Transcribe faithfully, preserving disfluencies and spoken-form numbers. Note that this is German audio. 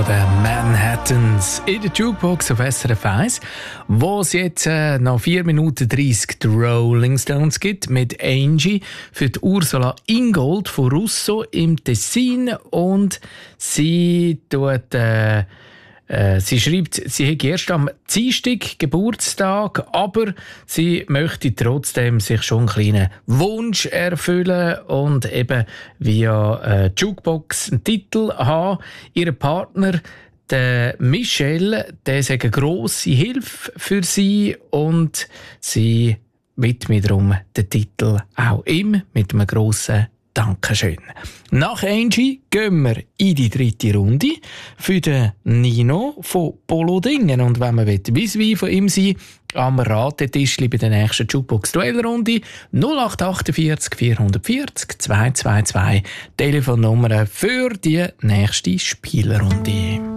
Der Manhattans in der Jukebox auf S R F eins, wo es jetzt äh, nach vier Minuten dreißig die Rolling Stones gibt mit Angie für die Ursula Ingold von Russo im Tessin, und sie tut äh, äh, sie schreibt, sie hätte erst am Dienstag Geburtstag, aber sie möchte trotzdem sich schon einen kleinen Wunsch erfüllen und eben via äh, Jukebox einen Titel haben. Ihr Partner, der Michel, der sagt eine grosse Hilfe für sie, und sie widmet darum den Titel auch ihm mit einem grossen Dankeschön. Nach Angie gehen wir in die dritte Runde für den Nino von Polodingen. Und wenn man vis-vis von ihm sein will, am Ratetisch bei der nächsten Jukebox-Duellrunde null acht achtundvierzig vierhundertvierzig zweihundertzweiundzwanzig Telefonnummer für die nächste Spielrunde.